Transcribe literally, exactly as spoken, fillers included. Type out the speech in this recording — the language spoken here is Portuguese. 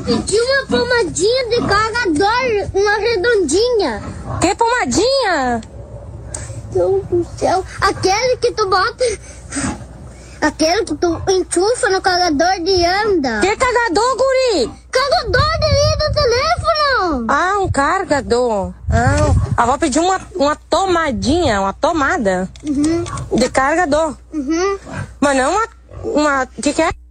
pedi uma pomadinha de carregador, uma redondinha. Que pomadinha? Deus do céu. Aquele que tu bota... Aquele que tu enchufa no carregador de anda. Que carregador, guri? Carregador de do telefone. Ah, um carregador. Ah, a avó pediu uma, uma tomadinha, uma tomada Uhum. de carregador. Uhum. Mas não uma... uma... O que que é?